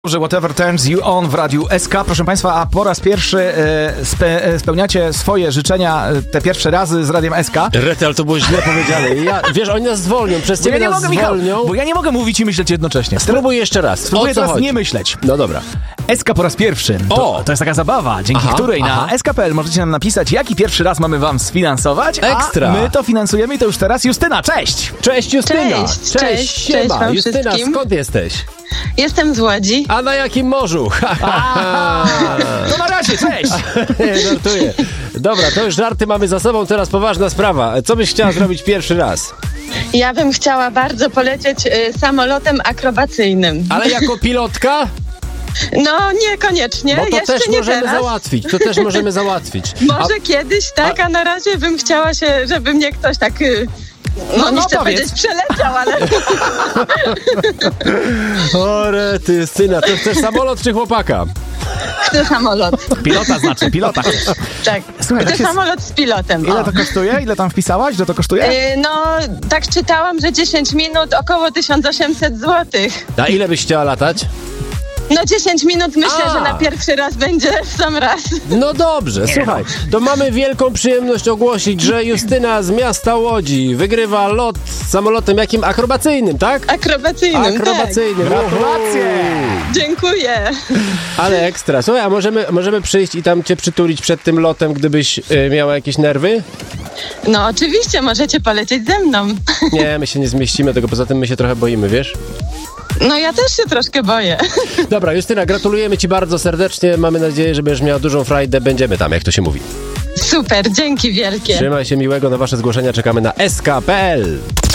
Że Whatever Turns You On w Radiu SK. Proszę Państwa, a po raz pierwszy spełniacie swoje życzenia te pierwsze razy z Radiem SK. Rety, ale to było źle powiedziane. Wiesz, oni nas zwolnią, przez ciebie nas zwolnią. Bo ja nie mogę mówić i myśleć jednocześnie. Spróbuj jeszcze raz. Spróbuję teraz nie myśleć. No dobra. SK po raz pierwszy. To jest taka zabawa, dzięki której na sk.pl możecie nam napisać, jaki pierwszy raz mamy wam sfinansować. Ekstra. A my to finansujemy i to już teraz. Justyna, cześć! Cześć Justyna! Cześć Siema. Justyna, wszystkim. skąd jesteś? Jestem z Łodzi. A na jakim morzu? To na razie, cześć! Żartuję. Dobra, to już żarty mamy za sobą, teraz poważna sprawa. Co byś chciała zrobić pierwszy raz? Ja bym chciała bardzo polecieć samolotem akrobacyjnym. Ale jako pilotka? No, niekoniecznie. Bo to jeszcze też nie możemy teraz. załatwić. To też możemy załatwić. Może kiedyś, tak, a na razie bym chciała się, żeby mnie ktoś tak... nie chcę powiedzieć przeleciał, ale... O rety, Justyna, to chcesz samolot czy chłopaka? Chcę samolot. Pilota znaczy, pilota. Tak, Słuchaj, chcę samolot z pilotem. Ile to kosztuje? Ile tam wpisałaś, że to kosztuje? Tak czytałam, że 10 minut około 1800 zł. A ile byś chciała latać? 10 minut myślę, że na pierwszy raz będzie w sam raz. No dobrze, słuchaj, to mamy wielką przyjemność ogłosić, że Justyna z miasta Łodzi wygrywa lot samolotem jakim? Akrobacyjnym, tak? Akrobacyjnym, Akrobacyjnym. tak. Gratulacje! Dziękuję. Ale ekstra. Słuchaj, a możemy przyjść i tam cię przytulić przed tym lotem, gdybyś miała jakieś nerwy? No oczywiście, możecie polecieć ze mną. Nie, my się nie zmieścimy, tego poza tym my się trochę boimy, wiesz? No ja też się troszkę boję. Dobra, Justyna, gratulujemy ci bardzo serdecznie. Mamy nadzieję, że będziesz miała dużą frajdę. Będziemy tam, jak to się mówi. Super, dzięki wielkie. Trzymaj się, miłego. Na wasze zgłoszenia czekamy na sk.pl.